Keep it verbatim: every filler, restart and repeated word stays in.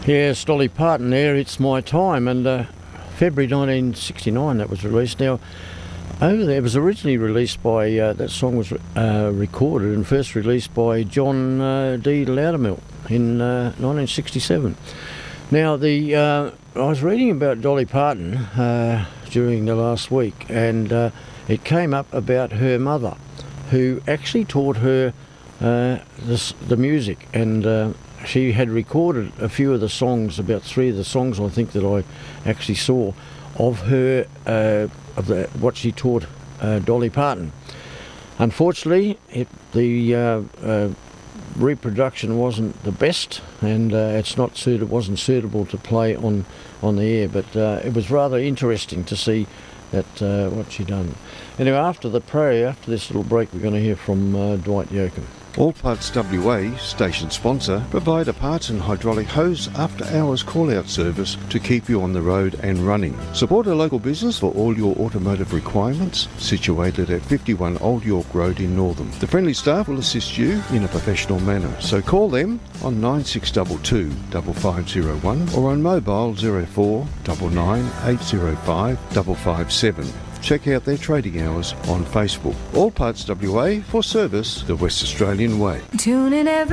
Yes, Dolly Parton there, It's My Time, and uh, February nineteen sixty-nine that was released. Now, over there, it was originally released by, uh, that song was uh, recorded and first released by John uh, D. Loudermilk in uh, nineteen sixty-seven. Now, the uh, I was reading about Dolly Parton uh, during the last week, and uh, it came up about her mother, who actually taught her uh, this, the music, and uh, she had recorded a few of the songs, about three of the songs I think that I actually saw of her, uh, of the, what she taught uh, Dolly Parton. Unfortunately, it, the uh, uh, reproduction wasn't the best, and uh, it's not suited, wasn't suitable to play on on the air. But uh, it was rather interesting to see that uh, what she done. Anyway, after the prayer, after this little break, we're going to hear from uh, Dwight Yoakam. All Parts W A, station sponsor, provide a parts and hydraulic hose after-hours call-out service to keep you on the road and running. Support a local business for all your automotive requirements, situated at fifty-one Old York Road in Northam. The friendly staff will assist you in a professional manner, so call them on nine six two two, five five zero one or on mobile zero four nine nine, eight zero five, five five seven. Check out their trading hours on Facebook. All Parts W A, for service the West Australian way. Tune in every